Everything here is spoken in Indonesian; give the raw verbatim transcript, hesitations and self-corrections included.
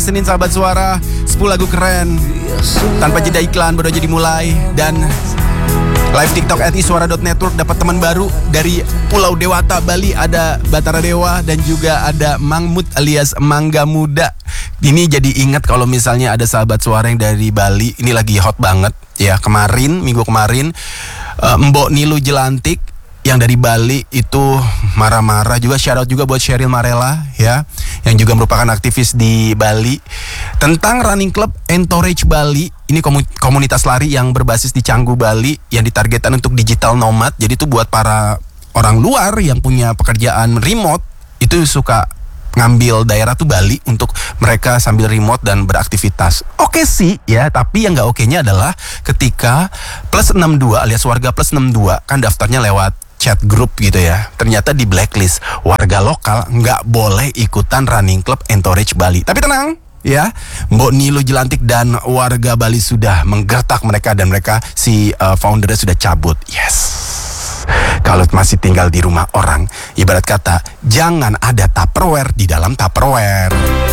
Senin sahabat suara, sepuluh lagu keren tanpa jeda iklan baru aja dimulai. Dan live TikTok at iswara dot network dapat teman baru dari Pulau Dewata, Bali. Ada Batara Dewa dan juga ada Mang Mut alias Mangga Muda. Ini jadi ingat kalau misalnya ada sahabat suara yang dari Bali. Ini lagi hot banget ya. Kemarin, minggu kemarin uh, Mbok Nilu Jelantik yang dari Bali itu marah-marah juga. Shout out juga buat Sheryl Marella ya, yang juga merupakan aktivis di Bali, tentang running club Entourage Bali. Ini komunitas lari yang berbasis di Canggu, Bali, yang ditargetkan untuk digital nomad. Jadi itu buat para orang luar yang punya pekerjaan remote, itu suka ngambil daerah tuh Bali untuk mereka sambil remote dan beraktivitas. Oke sih ya, tapi yang gak oke-nya adalah ketika plus enam puluh dua alias warga plus enam puluh dua kan daftarnya lewat chat group gitu ya, ternyata di blacklist. Warga lokal nggak boleh ikutan running club Entourage Bali. Tapi tenang ya, Mbok Nilu Jelantik dan warga Bali sudah menggertak mereka, dan mereka si uh, foundernya sudah cabut. Yes. Kalau masih tinggal di rumah orang, ibarat kata jangan ada Tupperware di dalam Tupperware.